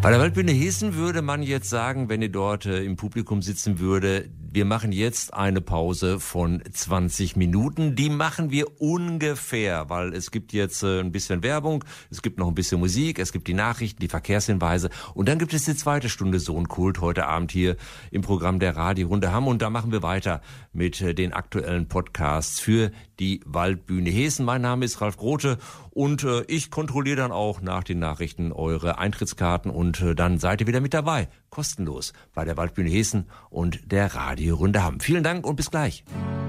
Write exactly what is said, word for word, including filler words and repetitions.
Bei der Waldbühne Hessen würde man jetzt sagen, wenn ihr dort äh, im Publikum sitzen würde, wir machen jetzt eine Pause von zwanzig Minuten. Die machen wir ungefähr, weil es gibt jetzt äh, ein bisschen Werbung, es gibt noch ein bisschen Musik, es gibt die Nachrichten, die Verkehrshinweise und dann gibt es die zweite Stunde Sohnkult heute Abend hier im Programm der Radiorunde Hamm und da machen wir weiter mit äh, den aktuellen Podcasts für die Waldbühne Hessen. Mein Name ist Ralf Grote und äh, ich kontrolliere dann auch nach den Nachrichten eure Eintrittskarten und äh, dann seid ihr wieder mit dabei, kostenlos bei der Waldbühne Hessen und der Radiorunde Hamm. Vielen Dank und bis gleich.